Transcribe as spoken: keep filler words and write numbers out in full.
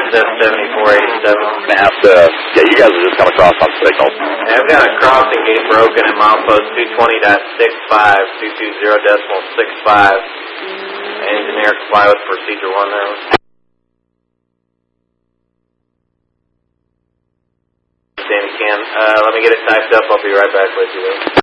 S seventy-four eighty-seven. NASA, yeah, you guys are just coming across on signal. Yeah, I've got a crossing gate broken at milepost two twenty point six five, two two zero decimal six five. Engineer comply with procedure one there. Danny Can, uh, let me get it typed up. I'll be right back with you.